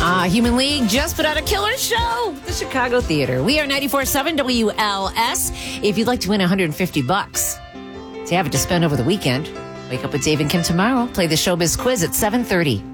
Human League just put out a killer show at the Chicago Theater. We are 94.7 WLS. If you'd like to win $150 to have it to spend over the weekend, wake up with Dave and Kim tomorrow. Play the Showbiz Quiz at 7:30.